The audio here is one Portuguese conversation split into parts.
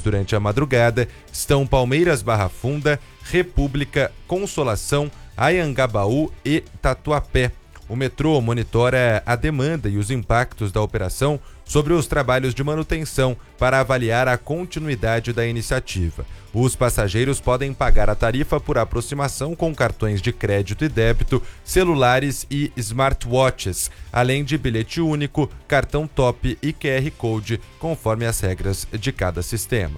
durante a madrugada estão Palmeiras, Barra Funda, República, Consolação, Anhangabaú e Tatuapé. O metrô monitora a demanda e os impactos da operação sobre os trabalhos de manutenção para avaliar a continuidade da iniciativa. Os passageiros podem pagar a tarifa por aproximação com cartões de crédito e débito, celulares e smartwatches, além de bilhete único, cartão top e QR Code, conforme as regras de cada sistema.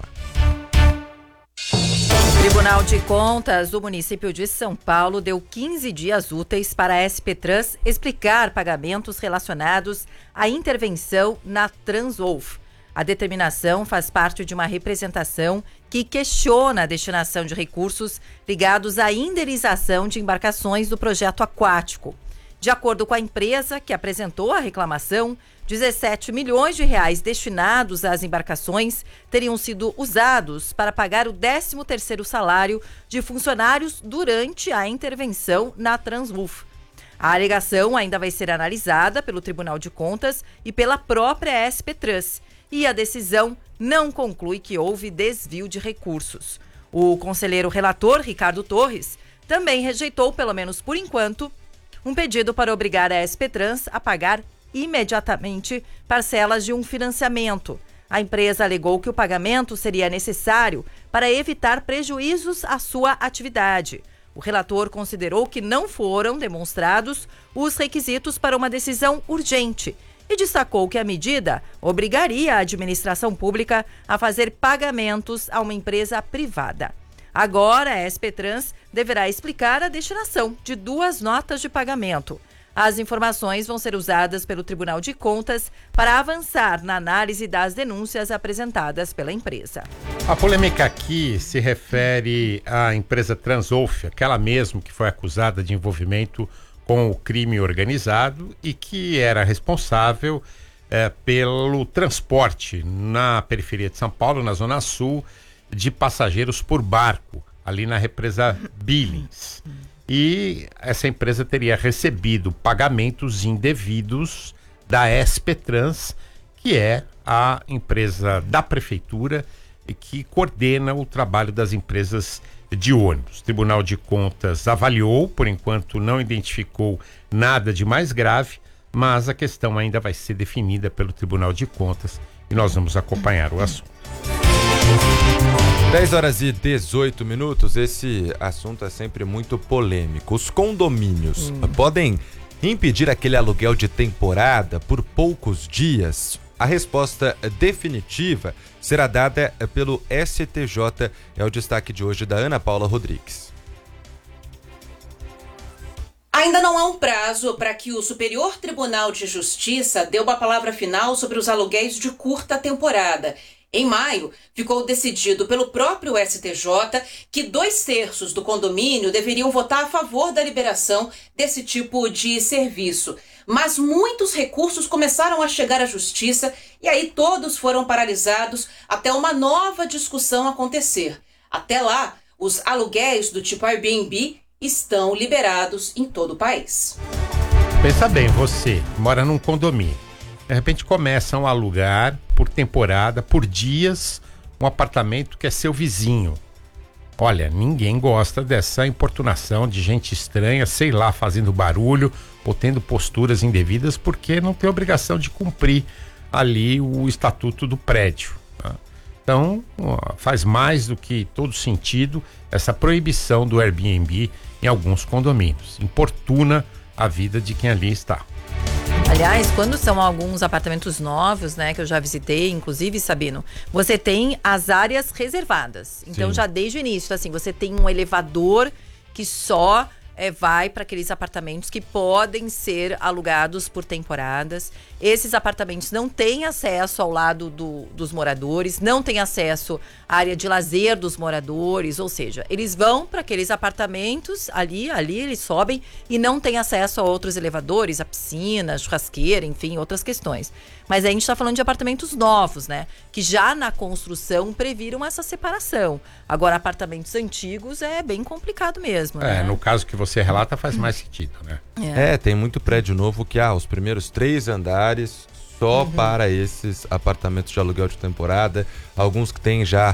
O Tribunal de Contas do município de São Paulo deu 15 dias úteis para a SP Trans explicar pagamentos relacionados à intervenção na Transwolf. A determinação faz parte de uma representação que questiona a destinação de recursos ligados à indenização de embarcações do projeto aquático. De acordo com a empresa que apresentou a reclamação, 17 milhões de reais destinados às embarcações teriam sido usados para pagar o 13º salário de funcionários durante a intervenção na Transwolf. A alegação ainda vai ser analisada pelo Tribunal de Contas e pela própria SP Trans, e a decisão não conclui que houve desvio de recursos. O conselheiro relator, Ricardo Torres, também rejeitou, pelo menos por enquanto, um pedido para obrigar a SP Trans a pagar imediatamente parcelas de um financiamento. A empresa alegou que o pagamento seria necessário para evitar prejuízos à sua atividade. O relator considerou que não foram demonstrados os requisitos para uma decisão urgente e destacou que a medida obrigaria a administração pública a fazer pagamentos a uma empresa privada. Agora, a SP Trans deverá explicar a destinação de 2 notas de pagamento. As informações vão ser usadas pelo Tribunal de Contas para avançar na análise das denúncias apresentadas pela empresa. A polêmica aqui se refere à empresa Transwolf, aquela mesmo que foi acusada de envolvimento com o crime organizado e que era responsável pelo transporte na periferia de São Paulo, na Zona Sul, de passageiros por barco, ali na represa Billings. E essa empresa teria recebido pagamentos indevidos da SP Trans, que é a empresa da prefeitura e que coordena o trabalho das empresas de ônibus. O Tribunal de Contas avaliou, por enquanto não identificou nada de mais grave, mas a questão ainda vai ser definida pelo Tribunal de Contas e nós vamos acompanhar o assunto. 10h18, esse assunto é sempre muito polêmico. Os condomínios podem impedir aquele aluguel de temporada por poucos dias? A resposta definitiva será dada pelo STJ, é o destaque de hoje da Ana Paula Rodrigues. Ainda não há um prazo para que o Superior Tribunal de Justiça dê uma palavra final sobre os aluguéis de curta temporada. Em maio, ficou decidido pelo próprio STJ que 2/3 do condomínio deveriam votar a favor da liberação desse tipo de serviço. Mas muitos recursos começaram a chegar à Justiça e aí todos foram paralisados até uma nova discussão acontecer. Até lá, os aluguéis do tipo Airbnb estão liberados em todo o país. Pensa bem, você mora num condomínio. De repente começam a alugar por temporada, por dias, um apartamento que é seu vizinho. Olha, ninguém gosta dessa importunação de gente estranha, sei lá, fazendo barulho ou tendo posturas indevidas, porque não tem obrigação de cumprir ali o estatuto do prédio. Tá? Então, faz mais do que todo sentido essa proibição do Airbnb em alguns condomínios. Importuna a vida de quem ali está. Aliás, quando são alguns apartamentos novos, né, que eu já visitei, inclusive, Sabino, você tem as áreas reservadas. Então, já desde o início, assim, você tem um elevador que só vai para aqueles apartamentos que podem ser alugados por temporadas. Esses apartamentos não têm acesso ao lado dos moradores, não têm acesso à área de lazer dos moradores, ou seja, eles vão para aqueles apartamentos, ali eles sobem e não têm acesso a outros elevadores, a piscina, a churrasqueira, enfim, outras questões. Mas aí a gente está falando de apartamentos novos, né? Que já na construção previram essa separação. Agora, apartamentos antigos é bem complicado mesmo, né? No caso que você relata faz mais sentido, né? Tem muito prédio novo que os primeiros 3 andares só para esses apartamentos de aluguel de temporada, alguns que têm já